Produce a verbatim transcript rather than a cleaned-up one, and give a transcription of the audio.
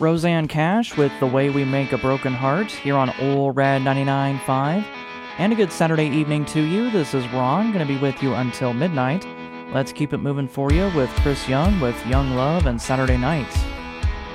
Roseanne Cash with The Way We Make a Broken Heart here on Ol' Rad ninety-nine point five. And a good Saturday evening to you. This is Ron, going to be with you until midnight. Let's keep it moving for you with Chris Young with Young Love and Saturday Nights.